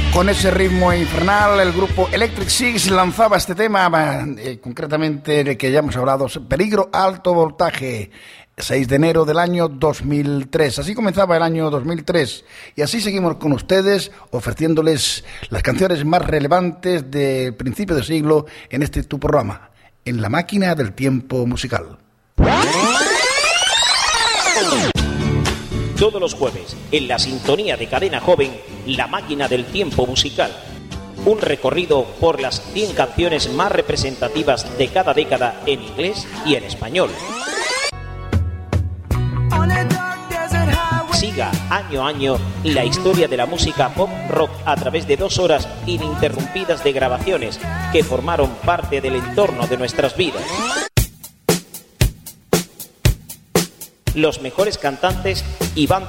Con ese ritmo infernal, el grupo Electric Six lanzaba este tema, concretamente el que ya hemos hablado, Peligro Alto Voltaje, 6 de enero del año 2003. Así comenzaba el año 2003 y así seguimos con ustedes ofreciéndoles las canciones más relevantes del principio de siglo en este tu programa, en la máquina del tiempo musical. Todos los jueves, en la sintonía de Cadena Joven, La Máquina del Tiempo Musical. Un recorrido por las 100 canciones más representativas de cada década en inglés y en español. Siga año a año la historia de la música pop rock a través de 2 horas ininterrumpidas de grabaciones que formaron parte del entorno de nuestras vidas. Los mejores cantantes y bandas